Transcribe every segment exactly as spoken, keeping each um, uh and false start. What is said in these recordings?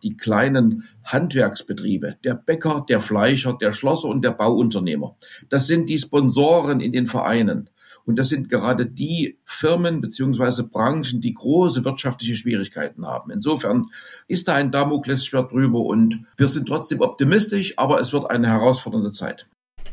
die kleinen Handwerksbetriebe, der Bäcker, der Fleischer, der Schlosser und der Bauunternehmer. Das sind die Sponsoren in den Vereinen. Und das sind gerade die Firmen bzw. Branchen, die große wirtschaftliche Schwierigkeiten haben. Insofern ist da ein Damoklesschwert drüber und wir sind trotzdem optimistisch, aber es wird eine herausfordernde Zeit.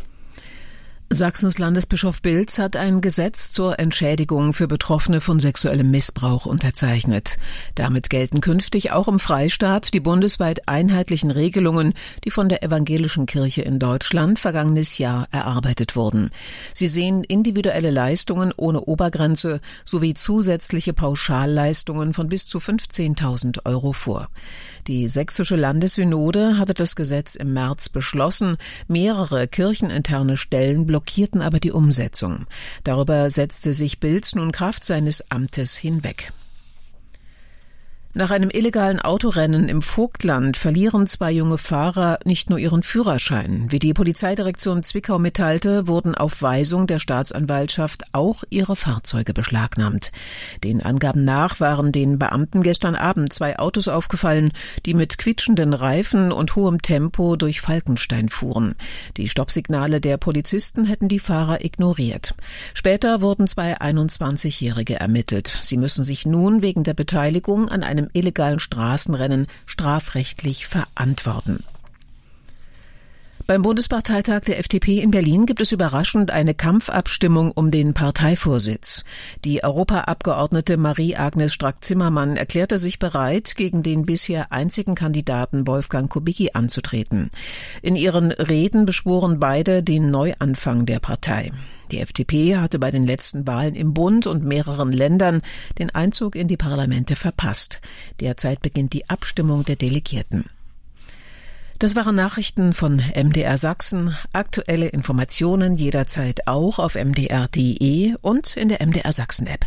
Sachsens Landesbischof Bilz hat ein Gesetz zur Entschädigung für Betroffene von sexuellem Missbrauch unterzeichnet. Damit gelten künftig auch im Freistaat die bundesweit einheitlichen Regelungen, die von der Evangelischen Kirche in Deutschland vergangenes Jahr erarbeitet wurden. Sie sehen individuelle Leistungen ohne Obergrenze sowie zusätzliche Pauschalleistungen von bis zu fünfzehntausend Euro vor. Die sächsische Landessynode hatte das Gesetz im März beschlossen. Mehrere kircheninterne Stellen blockierten aber die Umsetzung. Darüber setzte sich Bilz nun Kraft seines Amtes hinweg. Nach einem illegalen Autorennen im Vogtland verlieren zwei junge Fahrer nicht nur ihren Führerschein. Wie die Polizeidirektion Zwickau mitteilte, wurden auf Weisung der Staatsanwaltschaft auch ihre Fahrzeuge beschlagnahmt. Den Angaben nach waren den Beamten gestern Abend zwei Autos aufgefallen, die mit quietschenden Reifen und hohem Tempo durch Falkenstein fuhren. Die Stoppsignale der Polizisten hätten die Fahrer ignoriert. Später wurden zwei einundzwanzigjährige ermittelt. Sie müssen sich nun wegen der Beteiligung an einem illegalen Straßenrennen strafrechtlich verantworten. Beim Bundesparteitag der F D P in Berlin gibt es überraschend eine Kampfabstimmung um den Parteivorsitz. Die Europaabgeordnete Marie-Agnes Strack-Zimmermann erklärte sich bereit, gegen den bisher einzigen Kandidaten Wolfgang Kubicki anzutreten. In ihren Reden beschworen beide den Neuanfang der Partei. Die F D P hatte bei den letzten Wahlen im Bund und mehreren Ländern den Einzug in die Parlamente verpasst. Derzeit beginnt die Abstimmung der Delegierten. Das waren Nachrichten von M D R Sachsen. Aktuelle Informationen jederzeit auch auf m d r punkt d e und in der M D R Sachsen App.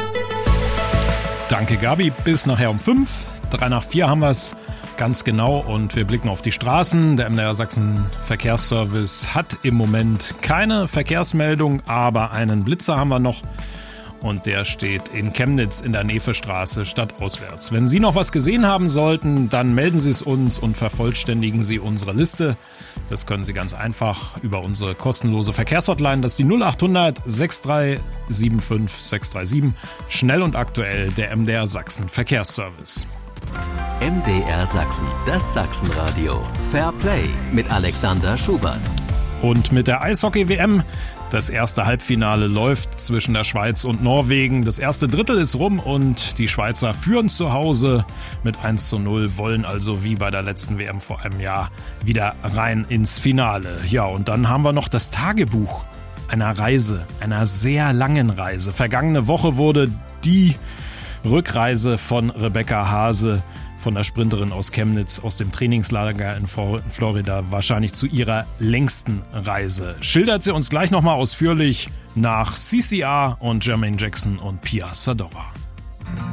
Danke, Gabi. Bis nachher um fünf. Drei nach vier haben wir es ganz genau und wir blicken auf die Straßen. Der M D R Sachsen Verkehrsservice hat im Moment keine Verkehrsmeldung, aber einen Blitzer haben wir noch. Und der steht in Chemnitz in der Nevestraße stadtauswärts. Wenn Sie noch was gesehen haben sollten, dann melden Sie es uns und vervollständigen Sie unsere Liste. Das können Sie ganz einfach über unsere kostenlose Verkehrshotline. Das ist die null acht hundert sechs drei sieben fünf sechs drei sieben. Schnell und aktuell der M D R Sachsen Verkehrsservice. M D R Sachsen, das Sachsenradio. Fair Play mit Alexander Schubert. Und mit der Eishockey-W M. Das erste Halbfinale läuft zwischen der Schweiz und Norwegen. Das erste Drittel ist rum und die Schweizer führen zu Hause mit eins zu null, wollen also wie bei der letzten W M vor einem Jahr wieder rein ins Finale. Ja, und dann haben wir noch das Tagebuch einer Reise, einer sehr langen Reise. Vergangene Woche wurde die Rückreise von Rebecca Hase, von der Sprinterin aus Chemnitz, aus dem Trainingslager in Florida, wahrscheinlich zu ihrer längsten Reise. Schildert sie uns gleich nochmal ausführlich nach C C R und Jermaine Jackson und Pia Sadora.